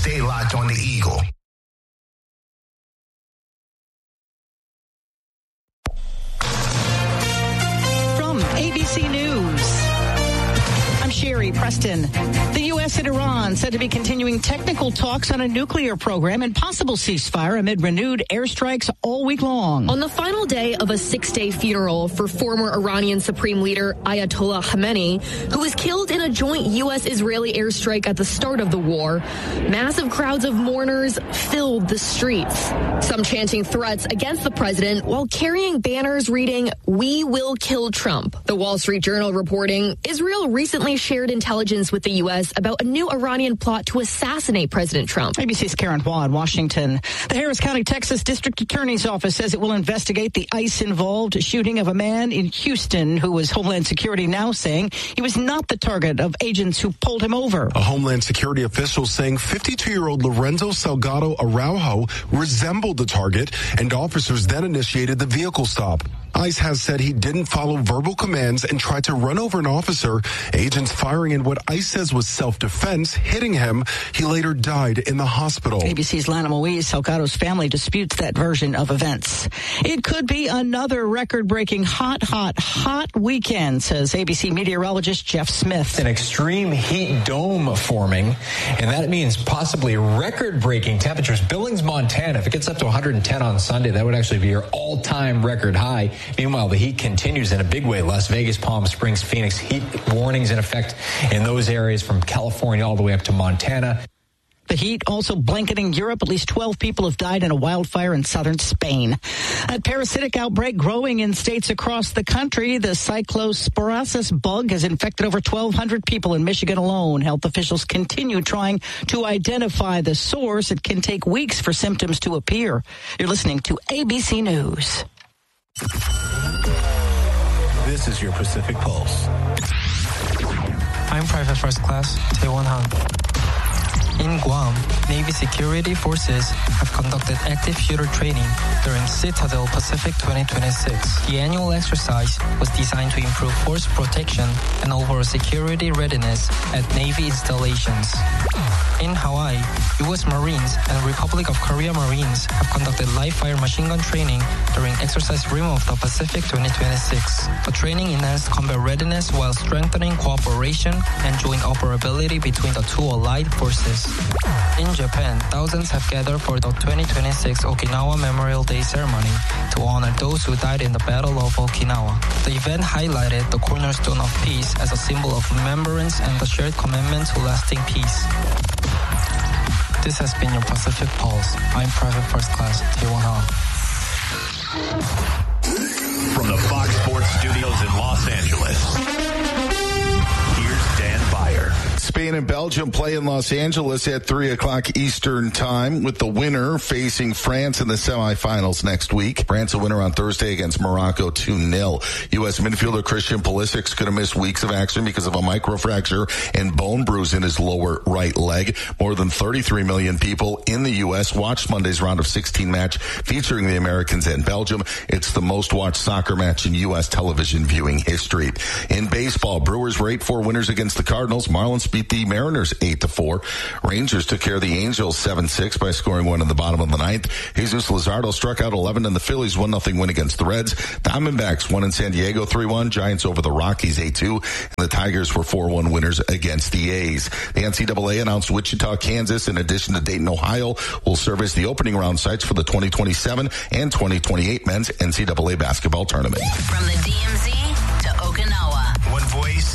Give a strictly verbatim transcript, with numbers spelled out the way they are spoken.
Stay locked on the Eagle. From A B C News, I'm Sherry Preston. The U S and Iran said to be continuing technical talks on a nuclear program and possible ceasefire amid renewed airstrikes all week long. On the final day of a six-day funeral for former Iranian Supreme Leader Ayatollah Khamenei, who was killed in a joint U S-Israeli airstrike at the start of the war, massive crowds of mourners filled the streets. Some chanting threats against the president while carrying banners reading, "We will kill Trump." The Wall Street Journal reporting, Israel recently shared intelligence with the U S about a new Iranian plot to assassinate President Trump. A B C's Karen Waugh in Washington. The Harris County, Texas District Attorney's Office says it will investigate the ICE-involved shooting of a man in Houston who was Homeland Security now saying he was not the target of agents who pulled him over. A Homeland Security official saying fifty-two-year-old Lorenzo Salgado Araujo resembled the target, and officers then initiated the vehicle stop. ICE has said he didn't follow verbal commands and tried to run over an officer. Agents firing in what ICE says was self-defense, hitting him. He later died in the hospital. A B C's Lana Moise, Salgado's family disputes that version of events. It could be another record-breaking hot, hot, hot weekend, says A B C meteorologist Jeff Smith. An extreme heat dome forming, and that means possibly record-breaking temperatures. Billings, Montana, if it gets up to one hundred ten on Sunday, that would actually be your all-time record high. Meanwhile, the heat continues in a big way. Las Vegas, Palm Springs, Phoenix, heat warnings in effect in those areas from California all the way up to Montana. The heat also blanketing Europe. At least twelve people have died in a wildfire in southern Spain. A parasitic outbreak growing in states across the country. The cyclosporasis bug has infected over twelve hundred people in Michigan alone. Health officials continue trying to identify the source. It can take weeks for symptoms to appear. You're listening to A B C News. This is your Pacific Pulse. I'm Private First Class Taewon Han. In Guam, Navy security forces have conducted active shooter training during Citadel Pacific twenty twenty-six. The annual exercise was designed to improve force protection and overall security readiness at Navy installations. In Hawaii, U S Marines and Republic of Korea Marines have conducted live-fire machine gun training during Exercise Rim of the Pacific twenty twenty-six. The training enhanced combat readiness while strengthening cooperation and joint operability between the two allied forces. In Japan, thousands have gathered for the twenty twenty-six Okinawa Memorial Day ceremony to honor those who died in the Battle of Okinawa. The event highlighted the cornerstone of peace as a symbol of remembrance and the shared commitment to lasting peace. This has been your Pacific Pulse. I'm Private First Class Taewon Han. From the Fox Sports Studios in Los Angeles, here's Dan Byer. Spain and Belgium play in Los Angeles at three o'clock Eastern time, with the winner facing France in the semifinals next week. France a winner on Thursday against Morocco two nil. U S midfielder Christian Pulisic's going to miss weeks of action because of a microfracture and bone bruise in his lower right leg. More than thirty-three million people in the U S watched Monday's round of sixteen match featuring the Americans and Belgium. It's the most watched soccer match in U S television viewing history. In baseball, Brewers were eight four winners against the Cardinals. Marlins beat the Mariners eight to four. Rangers took care of the Angels seven six by scoring one in the bottom of the ninth. Jesus Luzardo struck out eleven, and the Phillies one nothing win against the Reds. Diamondbacks won in San Diego three one. Giants over the Rockies eight two. And the Tigers were four one winners against the A's. The N C double A announced Wichita, Kansas, in addition to Dayton, Ohio, will serve as the opening round sites for the twenty twenty-seven and twenty twenty-eight men's N C double A basketball tournament. From the D M Z to Okinawa. One voice,